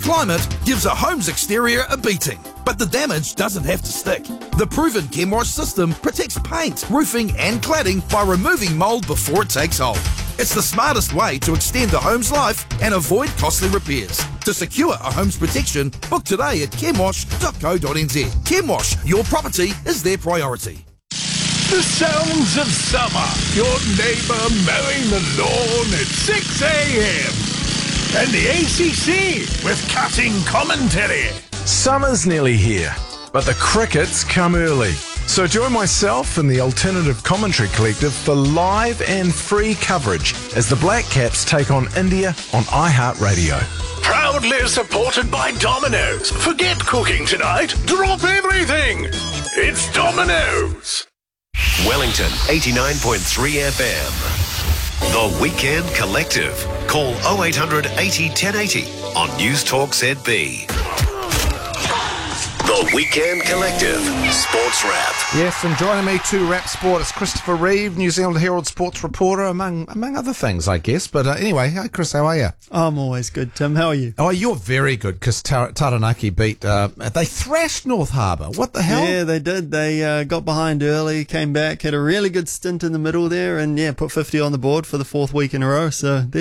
climate gives a home's exterior a beating, but the damage doesn't have to stick. The proven Chemwash system protects paint, roofing and cladding by removing mould before it takes hold. It's the smartest way to extend a home's life and avoid costly repairs. To secure a home's protection, book today at chemwash.co.nz. Chemwash, your property is their priority. The sounds of summer. Your neighbour mowing the lawn at 6 a.m. And the ACC with cutting commentary. Summer's nearly here, but the crickets come early. So join myself and the Alternative Commentary Collective for live and free coverage as the Black Caps take on India on iHeartRadio. Proudly supported by Domino's. Forget cooking tonight. Drop everything. It's Domino's. Wellington 89.3 FM. The Weekend Collective. Call 0800 80 1080 on News Talk ZB. The Weekend Collective Sports Wrap. Yes, and joining me to wrap sport is Christopher Reeve, New Zealand Herald sports reporter, among other things, I guess. But anyway, hi Chris, how are you? I'm always good, Tim. How are you? Oh, you're very good, because Taranaki beat, they thrashed North Harbour. What the hell? Yeah, they did. They got behind early, came back, had a really good stint in the middle there, and put 50 on the board for the fourth week in a row. So they're